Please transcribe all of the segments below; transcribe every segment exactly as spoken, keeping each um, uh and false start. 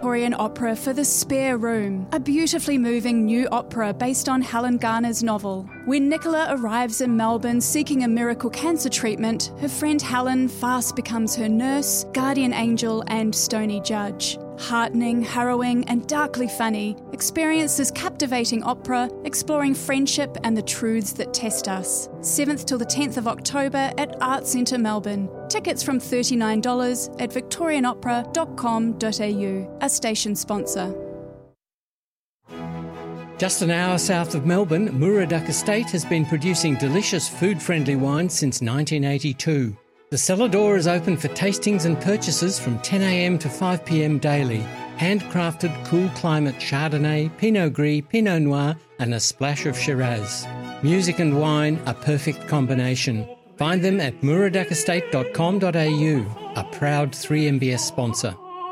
Victorian Opera for The Spare Room, a beautifully moving new opera based on Helen Garner's novel. When Nicola arrives in Melbourne seeking a miracle cancer treatment, her friend Helen fast becomes her nurse, guardian angel and stony judge. Heartening, harrowing and darkly funny, experience this captivating opera exploring friendship and the truths that test us. seventh till the tenth of October at Arts Centre Melbourne. Tickets from thirty-nine dollars at victorian opera dot com dot a u, a station sponsor. Just an hour south of Melbourne, Muraduck Estate has been producing delicious food-friendly wines since nineteen eighty-two. The cellar door is open for tastings and purchases from ten a m to five p m daily. Handcrafted cool climate Chardonnay, Pinot Gris, Pinot Noir and a splash of Shiraz. Music and wine, a perfect combination. Find them at muraduck estate dot com dot a u, a proud three M B S sponsor.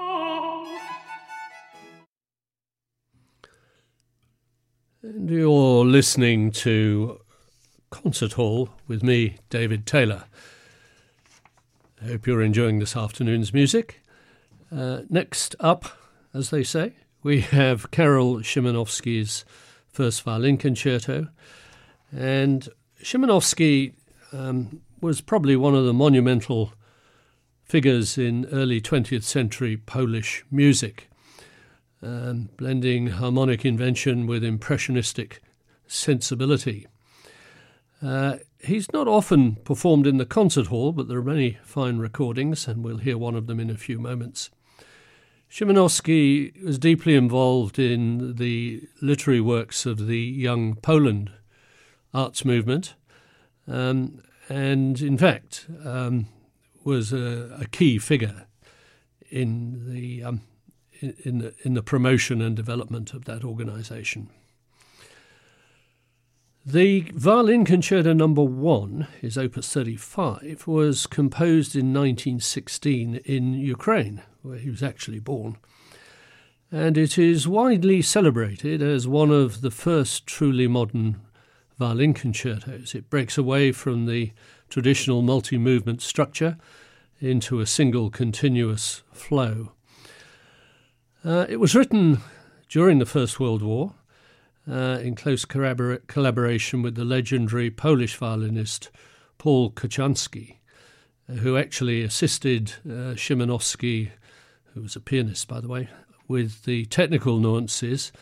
And you're listening to Concert Hall with me, David Taylor. I hope you're enjoying this afternoon's music. Uh, next up, as they say, we have Karol Szymanowski's First Violin Concerto. And Szymanowski um, was probably one of the monumental figures in early twentieth century Polish music, um, blending harmonic invention with impressionistic sensibility. Uh, he's not often performed in the concert hall, but there are many fine recordings, and we'll hear one of them in a few moments. Szymanowski was deeply involved in the literary works of the Young Poland arts movement, um, and in fact um, was a, a key figure in the, um, in, in the in the promotion and development of that organisation. The Violin Concerto Number One, his Opus thirty-five, was composed in nineteen sixteen in Ukraine, where he was actually born, and it is widely celebrated as one of the first truly modern violin concertos. It breaks away from the traditional multi-movement structure into a single continuous flow. Uh, it was written during the First World War, Uh, in close collabor- collaboration with the legendary Polish violinist Paul Kochanski, uh, who actually assisted uh, Szymanowski, who was a pianist, by the way, with the technical nuances